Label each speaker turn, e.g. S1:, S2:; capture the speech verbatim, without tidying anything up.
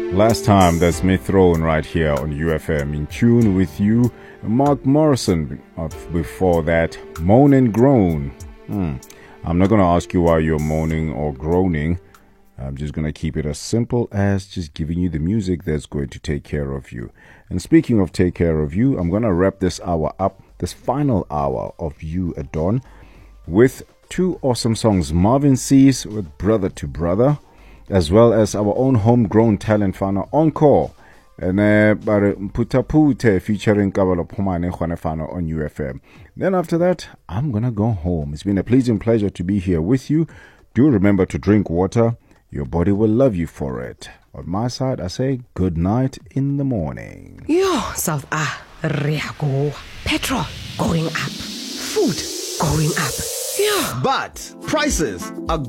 S1: Last time, that's me thrown right here on U F M. In tune with you, Mark Morrison. Before that, Moan and Groan. Hmm. I'm not going to ask you why you're moaning or groaning. I'm just going to keep it as simple as just giving you the music that's going to take care of you. And speaking of take care of you, I'm going to wrap this hour up, this final hour of You at Dawn, with two awesome songs. Marvin Seas with Brother to Brother, as well as our own homegrown talent, Fana Encore. And uh, Puta Pute featuring Kabalo Pomane Fana on U F M. Then after that, I'm going to go home. It's been a pleasing pleasure to be here with you. Do remember to drink water. Your body will love you for it. On my side, I say good night in the morning.
S2: Yo, South Ah, Riago. Petrol going up. Food going up. Yeah.
S3: But prices are